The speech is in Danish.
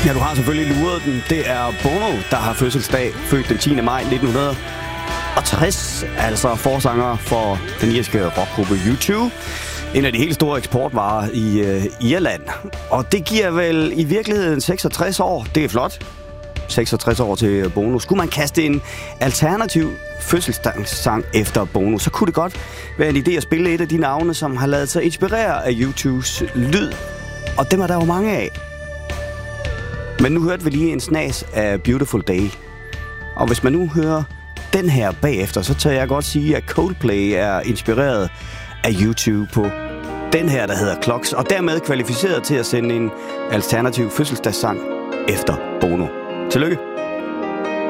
Ja, du har selvfølgelig luret den. Det er Bono, der har fødselsdag, født den 10. maj 1960, altså forsanger for den irske rockgruppe U2. En af de helt store eksportvarer i Irland. Og det giver vel i virkeligheden 66 år. Det er flot. 66 år til Bono. Skulle man kaste en alternativ fødselsdagssang efter Bono, så kunne det godt være en idé at spille et af de navne, som har ladet sig inspirere af U2's lyd. Og dem er der jo mange af. Men nu hørte vi lige en snas af Beautiful Day. Og hvis man nu hører den her bagefter, så tør jeg godt sige, at Coldplay er inspireret af U2 på den her, der hedder Clocks, og dermed kvalificeret til at sende en alternativ fødselsdagssang efter Bono. Tillykke!